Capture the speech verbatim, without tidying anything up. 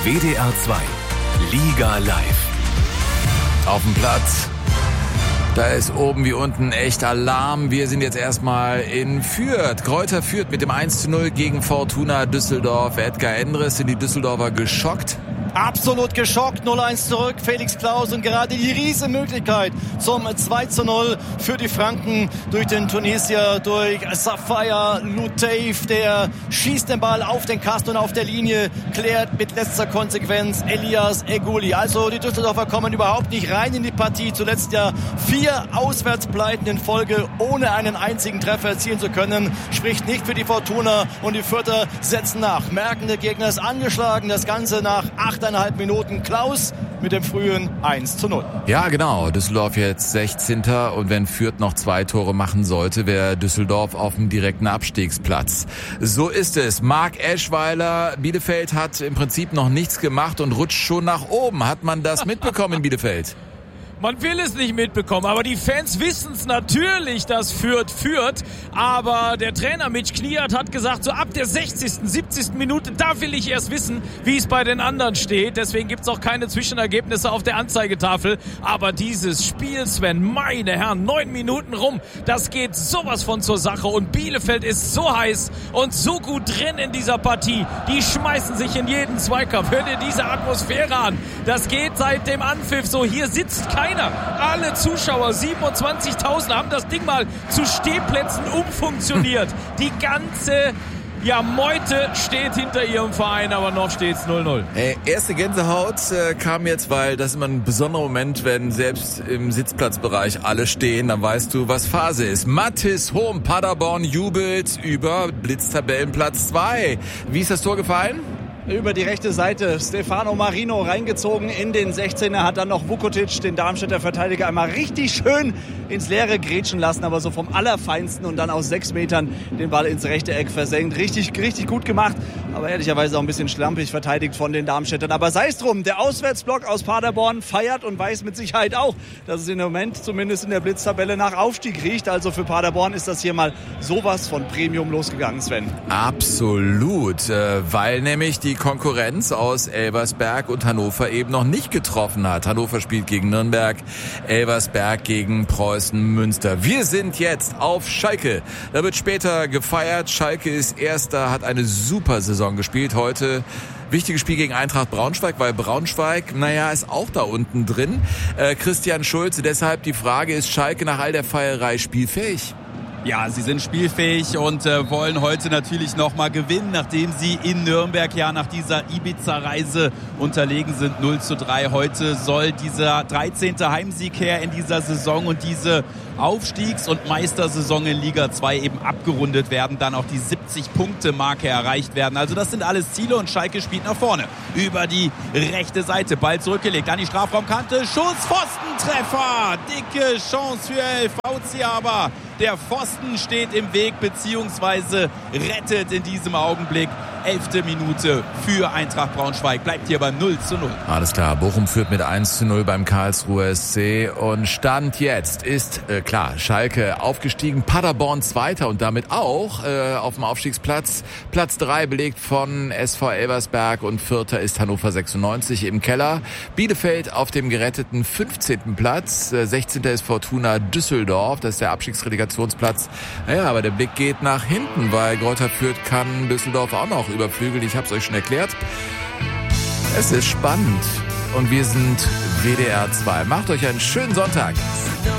W D R zwei Liga live. Auf dem Platz. Da ist oben wie unten echt Alarm. Wir sind jetzt erstmal in Fürth. Greuther Fürth mit dem eins zu null gegen Fortuna Düsseldorf. Edgar Endres, sind die Düsseldorfer geschockt? Absolut geschockt, null eins zurück, Felix Klaus und gerade die Riesenmöglichkeit zum zwei zu null für die Franken durch den Tunesier, durch Safaya Luteif, der schießt den Ball auf den Kasten und auf der Linie, klärt mit letzter Konsequenz Elias Eguli. Also die Düsseldorfer kommen überhaupt nicht rein in die Partie, zuletzt ja vier Auswärtspleiten in Folge, ohne einen einzigen Treffer erzielen zu können, spricht nicht für die Fortuna und die Fürther setzen nach. Merken, der Gegner ist angeschlagen, das Ganze nach acht Eineinhalb Minuten. Klaus mit dem frühen eins zu null. Ja, genau. Düsseldorf jetzt sechzehnter und wenn Fürth noch zwei Tore machen sollte, wäre Düsseldorf auf dem direkten Abstiegsplatz. So ist es. Marc Eschweiler, Bielefeld hat im Prinzip noch nichts gemacht und rutscht schon nach oben. Hat man das mitbekommen in Bielefeld? Man will es nicht mitbekommen, aber die Fans wissen es natürlich, dass Fürth führt. Aber der Trainer Mitch Kniat hat gesagt, so ab der sechzigsten, siebzigsten Minute, da will ich erst wissen, wie es bei den anderen steht. Deswegen gibt es auch keine Zwischenergebnisse auf der Anzeigetafel. Aber dieses Spiel, Sven, meine Herren, neun Minuten rum, das geht sowas von zur Sache. Und Bielefeld ist so heiß und so gut drin in dieser Partie. Die schmeißen sich in jeden Zweikampf. Hör dir diese Atmosphäre an. Das geht seit dem Anpfiff so. Hier sitzt kein Alle Zuschauer, siebenundzwanzigtausend, haben das Ding mal zu Stehplätzen umfunktioniert. Die ganze ja, Meute steht hinter ihrem Verein, aber noch steht's null null. Hey, erste Gänsehaut äh, kam jetzt, weil das ist immer ein besonderer Moment, wenn selbst im Sitzplatzbereich alle stehen, dann weißt du, was Phase ist. Mathis Hohm, Paderborn jubelt über Blitztabellenplatz zwei. Wie ist das Tor gefallen? Über die rechte Seite Stefano Marino reingezogen in den sechzehner, hat dann noch Vukotic, den Darmstädter Verteidiger, einmal richtig schön ins Leere grätschen lassen, aber so vom Allerfeinsten und dann aus sechs Metern den Ball ins rechte Eck versenkt. Richtig, richtig gut gemacht, aber ehrlicherweise auch ein bisschen schlampig verteidigt von den Darmstädtern. Aber sei es drum, der Auswärtsblock aus Paderborn feiert und weiß mit Sicherheit auch, dass es im Moment zumindest in der Blitztabelle nach Aufstieg riecht. Also für Paderborn ist das hier mal sowas von Premium losgegangen, Sven. Absolut, weil nämlich die Konkurrenz aus Elversberg und Hannover eben noch nicht getroffen hat. Hannover spielt gegen Nürnberg, Elversberg gegen Preußen Münster. Wir sind jetzt auf Schalke. Da wird später gefeiert. Schalke ist Erster, hat eine super Saison gespielt. Heute wichtiges Spiel gegen Eintracht Braunschweig, weil Braunschweig, naja, ist auch da unten drin. Äh, Christian Schulze, deshalb die Frage, ist Schalke nach all der Feierei spielfähig? Ja, sie sind spielfähig und äh, wollen heute natürlich nochmal gewinnen, nachdem sie in Nürnberg ja nach dieser Ibiza-Reise unterlegen sind. null zu drei. Heute soll dieser dreizehnte Heimsieg her in dieser Saison und diese Aufstiegs- und Meistersaison in Liga zwei eben abgerundet werden, dann auch die siebzig-Punkte-Marke erreicht werden. Also das sind alles Ziele und Schalke spielt nach vorne. Über die rechte Seite, Ball zurückgelegt, an die Strafraumkante, Schuss, Pfostentreffer, dicke Chance für El Fauzi, aber der Pfosten steht im Weg, beziehungsweise rettet in diesem Augenblick. Elfte Minute für Eintracht Braunschweig. Bleibt hier beim null zu null. Alles klar, Bochum führt mit eins zu null beim Karlsruher S C. Und Stand jetzt ist, äh, klar, Schalke aufgestiegen, Paderborn Zweiter und damit auch äh, auf dem Aufstiegsplatz. Platz drei belegt von S V Elversberg und Vierter ist Hannover sechsundneunzig im Keller. Bielefeld auf dem geretteten fünfzehnten Platz. Äh, sechzehnter ist Fortuna Düsseldorf, das ist der Abstiegsrelegationsplatz. Naja, aber der Blick geht nach hinten, weil Greuther Fürth kann Düsseldorf auch noch überflügeln. Ich habe es euch schon erklärt. Es ist spannend und wir sind W D R zwei. Macht euch einen schönen Sonntag.